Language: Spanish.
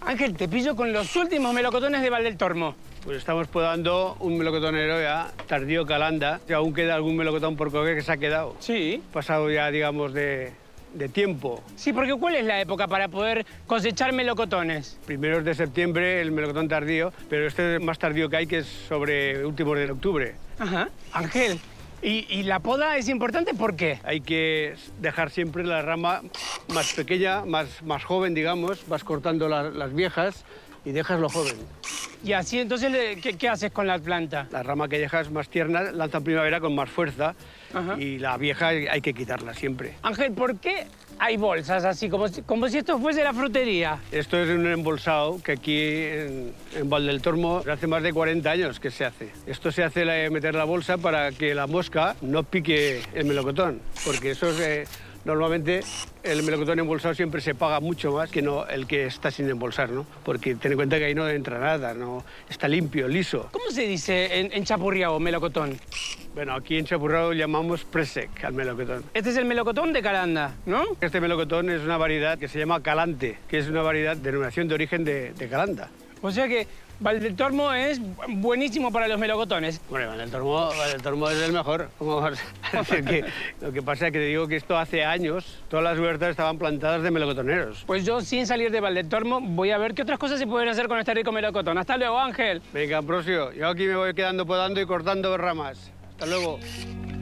Ángel, te pillo con los últimos melocotones de Valdeltormo. Pues estamos podando un melocotonero ya, tardío Calanda. Y aún queda algún melocotón por coger que se ha quedado. Sí. Pasado ya, digamos, de tiempo. Sí, porque ¿cuál es la época para poder cosechar melocotones? Primeros de septiembre el melocotón tardío, pero este es más tardío que hay, que es sobre últimos de octubre. Ajá. Ángel, ¿y la poda es importante por qué? Hay que dejar siempre la rama más pequeña, más joven, digamos. Vas cortando las viejas y dejas lo joven. Y así entonces, ¿qué haces con la planta? La rama que dejas más tierna lanza en primavera con más fuerza. Ajá. Y la vieja hay que quitarla siempre. Ángel, ¿por qué hay bolsas así, como si esto fuese la frutería? Esto es un embolsado que aquí en Valdeltormo hace más de 40 años que se hace. Esto se hace meter la bolsa para que la mosca no pique el melocotón, porque eso es... Normalmente el melocotón embolsado siempre se paga mucho más que no el que está sin embolsar, ¿no? Porque ten en cuenta que ahí no entra nada, no está limpio, liso. ¿Cómo se dice en chapurriao melocotón? Bueno, aquí en Chapurrado llamamos presec al melocotón. Este es el melocotón de Calanda, ¿no? Este melocotón es una variedad que se llama calante, que es una variedad de denominación de origen de Calanda. O sea que Valdeltormo es buenísimo para los melocotones. Bueno, Valdeltormo es el mejor. ¿Cómo vas a decir que? Lo que pasa es que te digo que esto hace años, todas las huertas estaban plantadas de melocotoneros. Pues yo, sin salir de Valdeltormo, voy a ver qué otras cosas se pueden hacer con este rico melocotón. Hasta luego, Ángel. Venga, Ambrosio, yo aquí me voy quedando podando y cortando ramas. Hasta luego.